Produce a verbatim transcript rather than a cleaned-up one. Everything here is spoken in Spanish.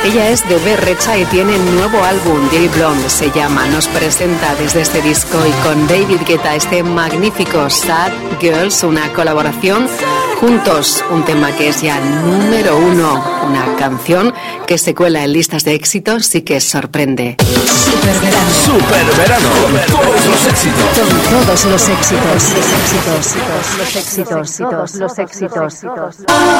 Ella es de Berrecha y tiene nuevo álbum, J Blonde se llama. Nos presenta desde este disco y con David Guetta este magnífico Sad Girls, una colaboración juntos, un tema que es ya número uno, una canción que se cuela en listas de éxitos y que sorprende. Super verano. Super verano. Con todos los éxitos. Con todos los éxitos. Los éxitos. Los éxitos. Los éxitos. Los éxitos.